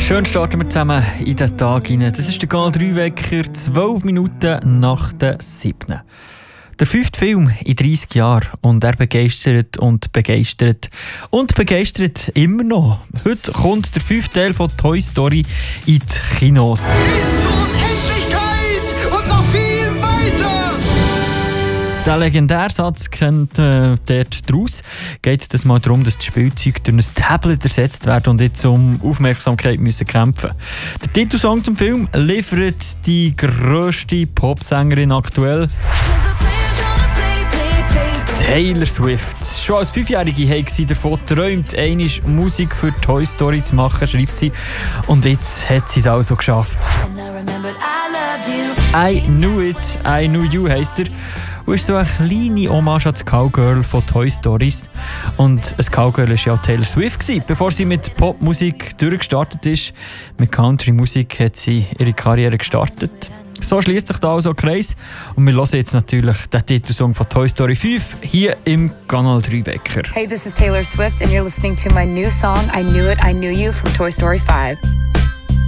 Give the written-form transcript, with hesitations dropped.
Schön starten wir zusammen in den Tag hinein. Das ist der Kanal 3 Wecker, 12 Minuten nach der 7. Der 5. Film in 30 Jahren und er begeistert und begeistert und begeistert immer noch. Heute kommt der 5. Teil von Toy Story in die Kinos. Bis zur Unendlichkeit und noch viel weiter! Der legendäre Satz kennt dort daraus. Geht es mal darum, dass die Spielzeuge durch ein Tablet ersetzt werden und jetzt um Aufmerksamkeit müssen kämpfen. Der Titelsong zum Film liefert die grösste Popsängerin aktuell, Taylor Swift. Schon als 5-Jährige hat sie davon geträumt, einmal Musik für Toy Story zu machen, schreibt sie. Und jetzt hat sie es also geschafft. I Knew It, I Knew You heisst er. Und ist so eine kleine Hommage an das Cowgirl von Toy Stories. Und ein Cowgirl war ja auch Taylor Swift gewesen. Bevor sie mit Popmusik durchgestartet ist, mit Country-Musik hat sie ihre Karriere gestartet. So schließt sich da also der Kreis. Und wir hören jetzt natürlich den Titelsong von Toy Story 5 hier im Kanal 3 Wecker. Hey, this is Taylor Swift and you're listening to my new song, I Knew It, I Knew You from Toy Story 5.